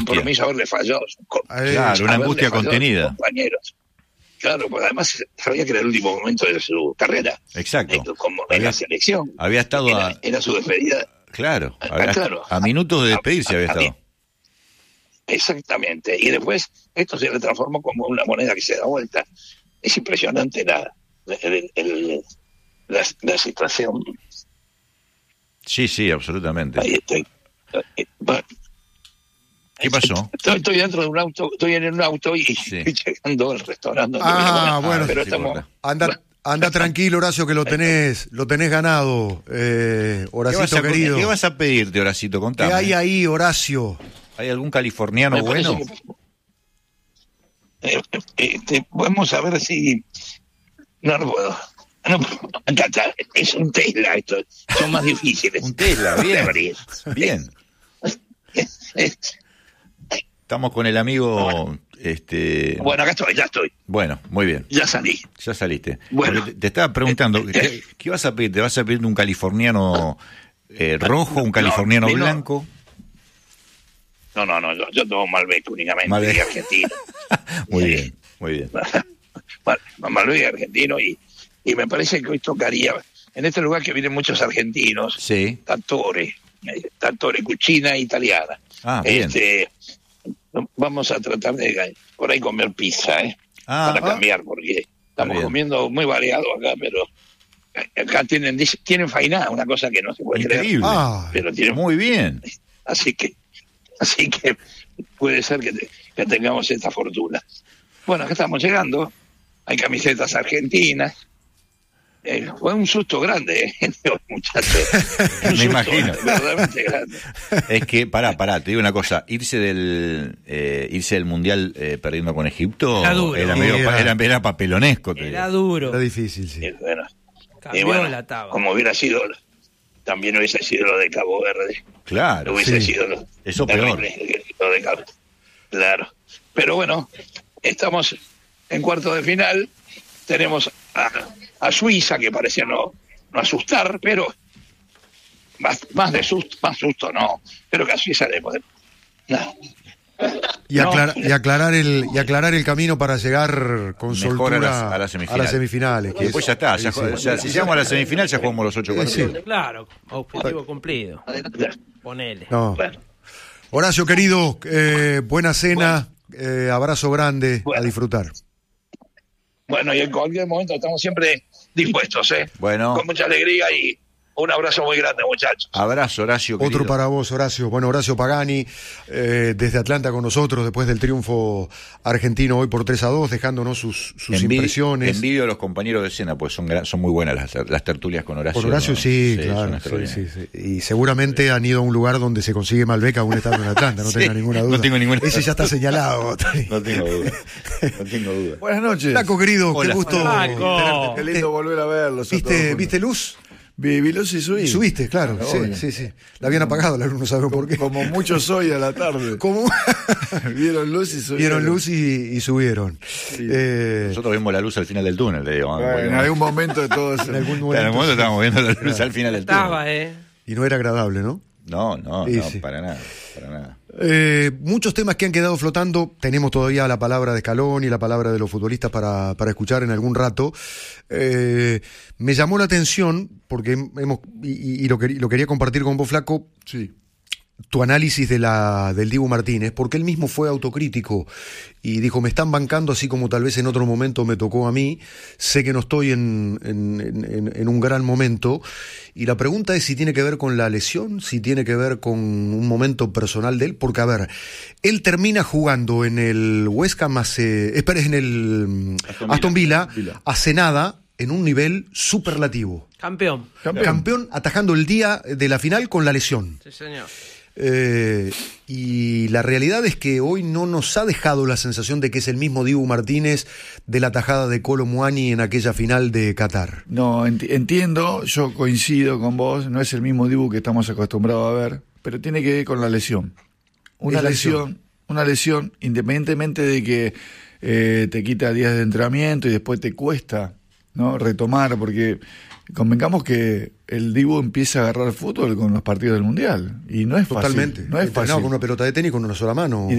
compromiso haberle fallado. Claro, una angustia contenida. Compañeros. Claro, porque además sabía que era el último momento de su carrera. Exacto. Como en la selección. Había estado era su despedida. Claro, a minutos de despedirse había estado. Exactamente. Y después esto se le transformó como una moneda que se da vuelta. Es impresionante la situación. Sí, absolutamente. Ahí estoy. ¿Qué pasó? Estoy dentro de un auto, estoy en un auto y estoy llegando al restaurante. Bueno, pero sí, estamos... Anda tranquilo, Horacio, que lo tenés ganado, Horacito querido. ¿Qué vas a pedirte, Horacito? Contame. ¿Qué hay ahí, Horacio? ¿Hay algún californiano bueno? Vamos a ver si... No puedo. Acá está. Es un Tesla esto. Son más difíciles. Un Tesla, bien. Estamos con el amigo... Bueno, acá estoy, ya estoy. Bueno, muy bien. Ya salí. Ya saliste. Bueno. Te estaba preguntando, ¿qué vas a pedir? ¿Te vas a pedir un californiano rojo, un californiano blanco? No, yo tomo Malbec únicamente, y argentino. Muy bien. Malbec argentino y me parece que hoy tocaría, en este lugar que vienen muchos argentinos, sí. Tantore, cucina italiana. Bien. Vamos a tratar de por ahí comer pizza, para cambiar, porque estamos comiendo muy variado acá, pero acá tienen fainá, una cosa que no se puede increíble. Creer. Pero tienen, muy bien. Así que puede ser que tengamos esta fortuna. Bueno, acá estamos llegando, hay camisetas argentinas. Fue un susto grande, muchachos. Me imagino. Verdaderamente grande. Es que, pará, te digo una cosa, irse del Mundial perdiendo con Egipto era duro. Era papelonesco. Era duro. Era difícil, sí. Cambió la tabla. Como hubiera sido, también hubiese sido lo de Cabo Verde. Claro. Hubiese sido eso peor. Lo de Cabo. Claro. Pero bueno, estamos en cuartos de final, tenemos a Suiza, que parecía no asustar, pero más susto no, pero que a Suiza le podemos... No. Y aclarar el camino para llegar con mejor soltura a las semifinales. Que después ya está, si llegamos a la semifinal ya jugamos los 8 partidos. Sí. Claro, objetivo cumplido. Ponele. No. Bueno. Horacio querido, buena cena, abrazo grande, a disfrutar. Bueno, y en cualquier momento estamos siempre dispuestos, Bueno. Con mucha alegría y un abrazo muy grande, muchachos. Abrazo, Horacio, querido. Otro para vos, Horacio. Bueno, Horacio Pagani, desde Atlanta con nosotros, después del triunfo argentino hoy por 3-2, dejándonos sus impresiones. Envidio a los compañeros de escena, pues son muy buenas las tertulias con Horacio. Con Horacio, ¿no? sí, claro. Sí. Y seguramente han ido a un lugar donde se consigue Malbec aún estando en Atlanta, no tenga ninguna duda. No tengo ninguna duda. Ese ya está señalado. No tengo duda. Buenas noches. Flaco, querido, hola, qué gusto Flaco. Qué lindo volver a verlos. ¿Viste luz? Vi luz y subí. Subiste, claro, sí. La habían apagado, la luz, no sabemos por qué. Como muchos hoy a la tarde. ¿Cómo? Vieron luz y subieron. Vieron luz y subieron. Sí. Nosotros vimos la luz al final del túnel, te digo. Bueno, en algún momento de todo eso. En algún momento estábamos viendo la luz al final del túnel. Y no era agradable, ¿no? No, para nada. Muchos temas que han quedado flotando. Tenemos todavía la palabra de Scaloni y la palabra de los futbolistas para escuchar en algún rato. Me llamó la atención porque lo quería compartir con vos, Flaco. Sí. Tu análisis del Dibu Martínez, porque él mismo fue autocrítico y dijo: me están bancando así como tal vez en otro momento me tocó a mí, sé que no estoy en un gran momento, y la pregunta es si tiene que ver con la lesión, si tiene que ver con un momento personal de él, porque a ver, él termina jugando en el West Ham en el Aston Villa hace nada, en un nivel superlativo. Campeón, atajando el día de la final con la lesión. Sí, señor. Y la realidad es que hoy no nos ha dejado la sensación de que es el mismo Dibu Martínez de la tajada de Kolo Muani en aquella final de Qatar. No, entiendo, yo coincido con vos, no es el mismo Dibu que estamos acostumbrados a ver, pero tiene que ver con la lesión. Una lesión, independientemente de que te quita días de entrenamiento y después te cuesta, ¿no?, retomar, porque convengamos que el Dibu empieza a agarrar fútbol con los partidos del Mundial y no es fácil. Totalmente. No es fácil. Con una pelota de tenis con una sola mano.